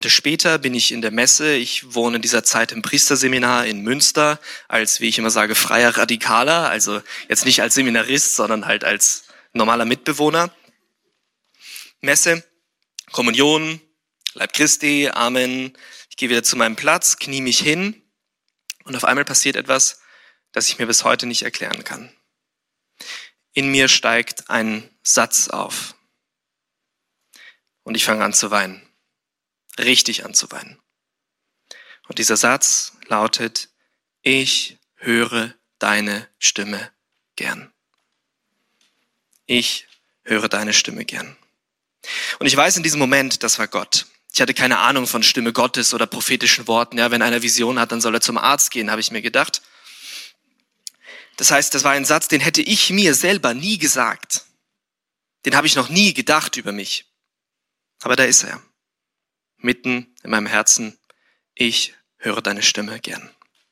Später bin ich in der Messe. Ich wohne in dieser Zeit im Priesterseminar in Münster als, wie ich immer sage, freier Radikaler. Also jetzt nicht als Seminarist, sondern halt als normaler Mitbewohner. Messe, Kommunion, Leib Christi, Amen. Ich gehe wieder zu meinem Platz, knie mich hin und auf einmal passiert etwas, das ich mir bis heute nicht erklären kann. In mir steigt ein Satz auf und ich fange an zu weinen. Richtig an zu weinen. Und dieser Satz lautet: Ich höre deine Stimme gern. Ich höre deine Stimme gern. Und ich weiß in diesem Moment, das war Gott. Ich hatte keine Ahnung von Stimme Gottes oder prophetischen Worten. Ja, wenn einer Vision hat, dann soll er zum Arzt gehen, habe ich mir gedacht. Das heißt, das war ein Satz, den hätte ich mir selber nie gesagt. Den habe ich noch nie gedacht über mich. Aber da ist er. Mitten in meinem Herzen: Ich höre deine Stimme gern.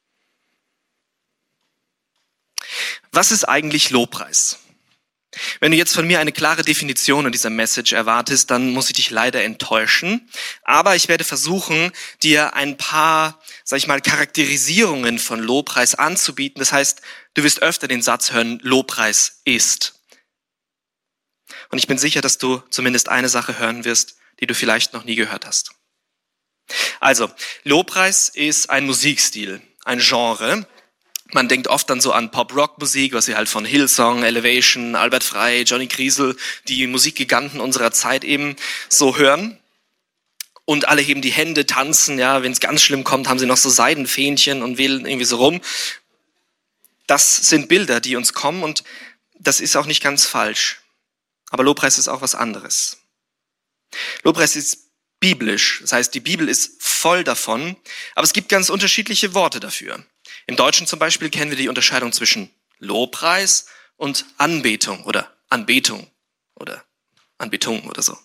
Was ist eigentlich Lobpreis? Wenn du jetzt von mir eine klare Definition in dieser Message erwartest, dann muss ich dich leider enttäuschen. Aber ich werde versuchen, dir ein paar, Charakterisierungen von Lobpreis anzubieten. Das heißt, du wirst öfter den Satz hören: Lobpreis ist. Und ich bin sicher, dass du zumindest eine Sache hören wirst, die du vielleicht noch nie gehört hast. Also, Lobpreis ist ein Musikstil, ein Genre. Man denkt oft dann so an Pop-Rock-Musik, was wir halt von Hillsong, Elevation, Albert Frey, Johnny Griesel, die Musikgiganten unserer Zeit eben so hören. Und alle heben die Hände, tanzen, ja, wenn es ganz schlimm kommt, haben sie noch so Seidenfähnchen und wählen irgendwie so rum. Das sind Bilder, die uns kommen und das ist auch nicht ganz falsch. Aber Lobpreis ist auch was anderes. Lobpreis ist biblisch, das heißt, die Bibel ist voll davon, aber es gibt ganz unterschiedliche Worte dafür. Im Deutschen zum Beispiel kennen wir die Unterscheidung zwischen Lobpreis und Anbetung oder Anbetung oder Anbetung oder so.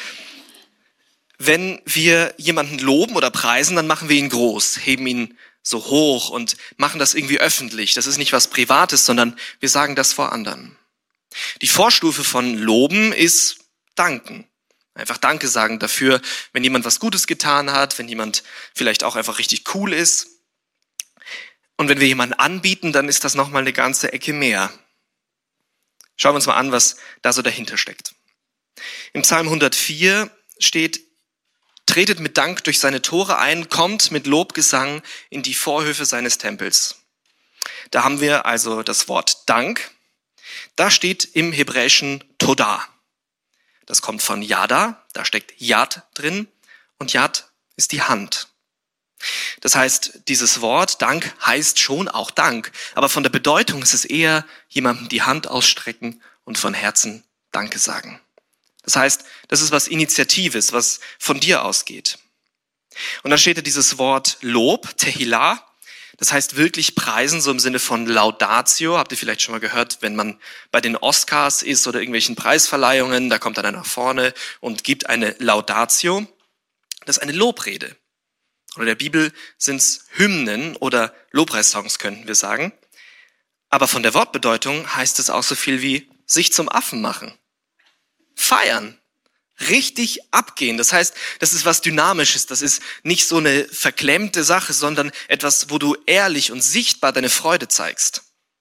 Wenn wir jemanden loben oder preisen, dann machen wir ihn groß, heben ihn so hoch und machen das irgendwie öffentlich. Das ist nicht was Privates, sondern wir sagen das vor anderen. Die Vorstufe von Loben ist Danken. Einfach Danke sagen dafür, wenn jemand was Gutes getan hat, wenn jemand vielleicht auch einfach richtig cool ist. Und wenn wir jemanden anbieten, dann ist das nochmal eine ganze Ecke mehr. Schauen wir uns mal an, was da so dahinter steckt. Im Psalm 104 steht: Tretet mit Dank durch seine Tore ein, kommt mit Lobgesang in die Vorhöfe seines Tempels. Da haben wir also das Wort Dank. Da steht im Hebräischen Todah. Das kommt von Yada, da steckt Yad drin und Yad ist die Hand. Das heißt, dieses Wort Dank heißt schon auch Dank, aber von der Bedeutung ist es eher jemandem die Hand ausstrecken und von Herzen Danke sagen. Das heißt, das ist was Initiatives, was von dir ausgeht. Und dann steht da dieses Wort Lob, Tehillah. Das heißt wirklich preisen, so im Sinne von Laudatio. Habt ihr vielleicht schon mal gehört, wenn man bei den Oscars ist oder irgendwelchen Preisverleihungen, da kommt dann einer nach vorne und gibt eine Laudatio. Das ist eine Lobrede. Oder in der Bibel sind es Hymnen oder Lobpreissongs, könnten wir sagen. Aber von der Wortbedeutung heißt es auch so viel wie sich zum Affen machen. Feiern. Richtig abgehen. Das heißt, das ist was Dynamisches. Das ist nicht so eine verklemmte Sache, sondern etwas, wo du ehrlich und sichtbar deine Freude zeigst.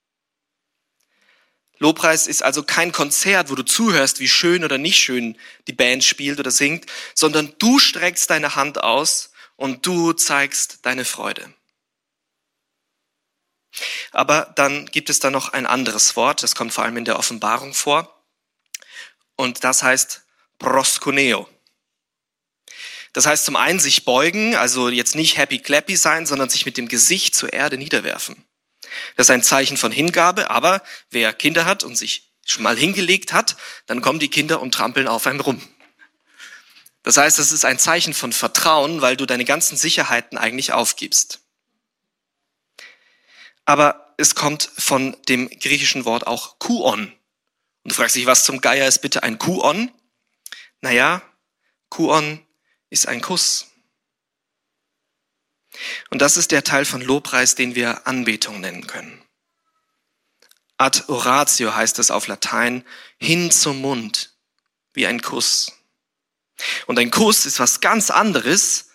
Lobpreis ist also kein Konzert, wo du zuhörst, wie schön oder nicht schön die Band spielt oder singt, sondern du streckst deine Hand aus und du zeigst deine Freude. Aber dann gibt es da noch ein anderes Wort, das kommt vor allem in der Offenbarung vor. Und das heißt proskuneo. Das heißt zum einen sich beugen, also jetzt nicht happy clappy sein, sondern sich mit dem Gesicht zur Erde niederwerfen. Das ist ein Zeichen von Hingabe, aber wer Kinder hat und sich schon mal hingelegt hat, dann kommen die Kinder und trampeln auf einem rum. Das heißt, es ist ein Zeichen von Vertrauen, weil du deine ganzen Sicherheiten eigentlich aufgibst. Aber es kommt von dem griechischen Wort auch Kuon. Und du fragst dich, was zum Geier ist bitte ein Kuon? Naja, Kuon ist ein Kuss. Und das ist der Teil von Lobpreis, den wir Anbetung nennen können. Ad oratio heißt es auf Latein, hin zum Mund, wie ein Kuss. Und ein Kuss ist was ganz anderes